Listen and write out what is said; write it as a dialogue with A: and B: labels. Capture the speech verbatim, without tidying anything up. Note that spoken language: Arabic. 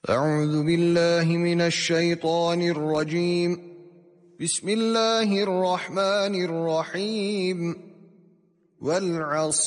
A: أعوذ بالله من الشيطان الرجيم. بسم الله الرحمن الرحيم. والعصر